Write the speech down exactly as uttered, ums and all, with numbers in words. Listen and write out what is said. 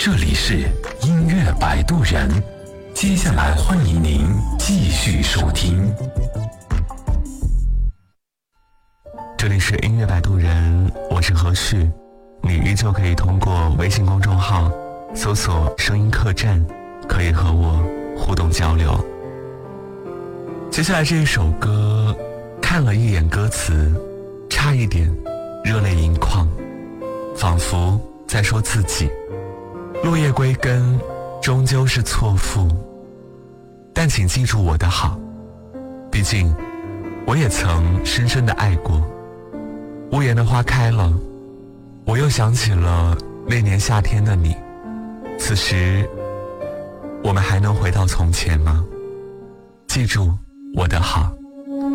这里是音乐摆渡人，接下来欢迎您继续收听。 这里是音乐摆渡人，我是何旭，你依旧可以通过微信公众号搜索声音客栈，可以和我互动交流。接下来这一首歌，看了一眼歌词，差一点热泪盈眶，仿佛在说自己落叶归根，终究是错付。但请记住我的好，毕竟我也曾深深的爱过。屋檐的花开了，我又想起了那年夏天的你。此时我们还能回到从前吗？记住我的好。